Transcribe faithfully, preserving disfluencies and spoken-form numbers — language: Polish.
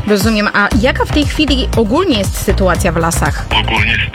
Rozumiem. A jaka w tej chwili ogólnie jest sytuacja w lasach? Ogólnie